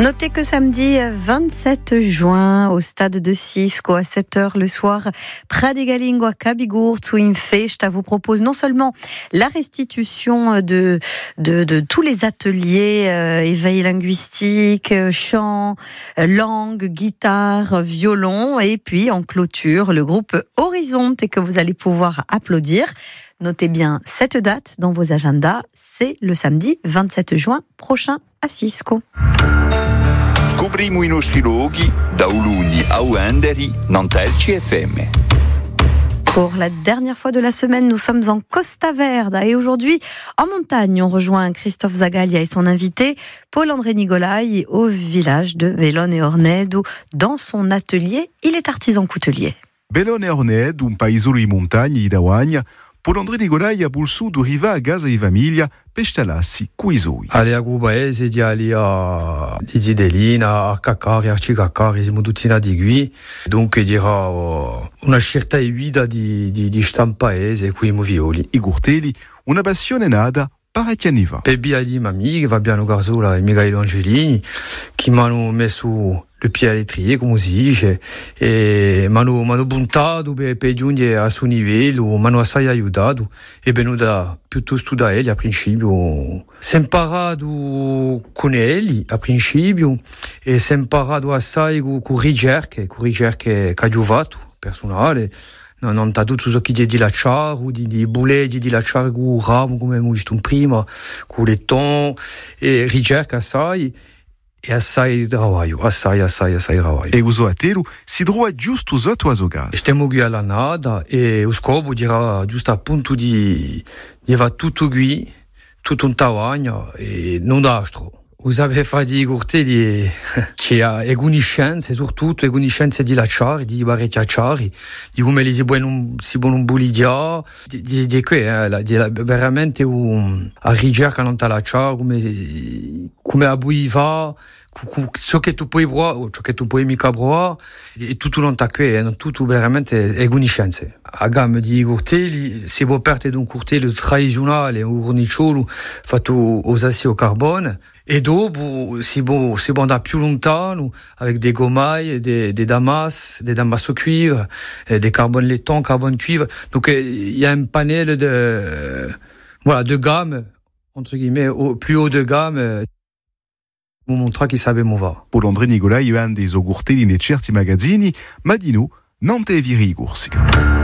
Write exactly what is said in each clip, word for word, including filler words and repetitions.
Notez que samedi vingt-sept juin, au stade de Cisco, à sept heures le soir, Pradegalingo à Cabigurt, où une fête vous propose non seulement la restitution de, de, de tous les ateliers, euh, éveil linguistique, chant, langue, guitare, violon, et puis en clôture, le groupe Horizonte que vous allez pouvoir applaudir. Notez bien cette date dans vos agendas, c'est le samedi vingt-sept juin prochain à Cisco. Scopriamo i nostri luoghi da Uluni a Uenderi, Nantel C F M. Pour la dernière fois de la semaine, nous sommes en Costa Verde et aujourd'hui, en montagne, on rejoint Christophe Zagalia et son invité, Paul-André Nigolai, au village de Bellone e Ornedo. Dans son atelier, il est artisan coutelier. Bellone e Ornedo, un paesolo di montagna e d'Auagna, Paul-André Nigolai ha bolso d'arriva a casa e famiglia per stalarsi coi suoi. Ali a Gubaese, di ali a di Zidelina, a Cacari, a Cicacari, siamo tutti nati qui. Dunque dirà una certa guida di, di, di stampaese qui i violi. I gurteli, una passione nata parecchi anni fa. Per via di Mamì, Fabiano Garzola e Michael Angelini, che mi hanno messo le piedi all'etrier, come si dice, e mi hanno, mi hanno puntato per, per giungere a suo livello, mi hanno assai aiutato, e venuta piuttosto da elli a principio. Si è imparato con elli a principio, e si è imparato assai con, con ricerche, con ricerche che ho fatto, personale. Non, non t'ha tutto ciò che di dilacciare, o di, di bulle, di dilacciare con il ramo, come abbiamo visto prima, con le ton, e ricerca assai, e assai lavoro, assai, assai, assai lavoro. E uso a telo si trova giusto sotto a sogase. Stiamo qui alla nada, e lo scopo dirà giusto appunto di, di fare tutto qui, tutto un tavagno, e non d'astro. Usare fare di cortelli che ha e conoscenze, soprattutto e conoscenze di lacciare, di barecchiacciare, di come li si buono si buono bulidia, di di di che eh, di veramente un a ricerca non lacciare come come a buiva ciò che tu puoi provare o ciò che tu puoi mica provare e tutto non t'acque non tutto veramente e conoscenze. A gamma di cortelli si può parte di un cortello tradizionale, un cornicciolo fatto usarsi au carbone. E dopo si può, si può andare più lontano avec des gomailles, des, des damas, des damas au cuivre, des carbone laiton, carbone cuivre. Donc il y a un panel de, voilà, de gamme, entre guillemets, au, plus haut de gamme. On montra chi sappiamo va. Paul-André Nigolai è un dei gurteli nei certi magazzini, ma di no, non te viri i Corsica.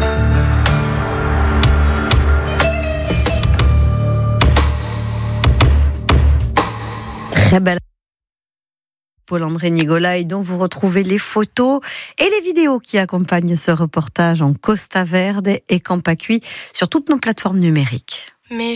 Très belle Paul-André Nigolai, dont vous retrouvez les photos et les vidéos qui accompagnent ce reportage en Costa Verde et Campacui sur toutes nos plateformes numériques. Mais